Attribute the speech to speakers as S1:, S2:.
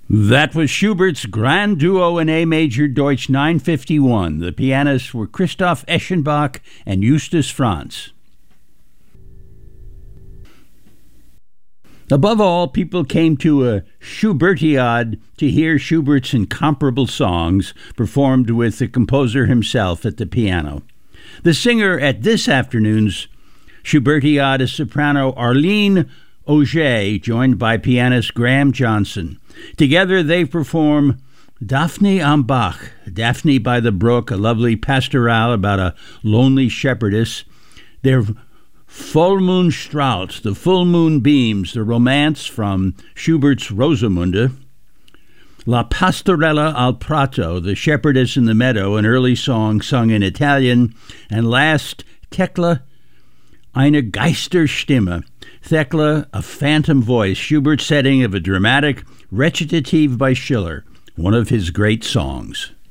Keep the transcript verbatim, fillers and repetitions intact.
S1: That was Schubert's Grand Duo in A Major Deutsch nine fifty-one. The pianists were Christoph Eschenbach and Justus Franz. Above all, people came to a Schubertiade to hear Schubert's incomparable songs performed with the composer himself at the piano. The singer at this afternoon's Schubertiade is soprano Arlene Auger, joined by pianist Graham Johnson. Together they perform Daphne am Bach, Daphne by the Brook, a lovely pastorale about a lonely shepherdess. Their Vollmond strahlt, the full moon beams, the romance from Schubert's Rosamunde. La Pastorella al Prato, the shepherdess in the meadow, an early song sung in Italian. And last, Thekla, eine Geisterstimme. Thekla, a phantom voice, Schubert's setting of a dramatic recitative by Schiller, one of his great songs.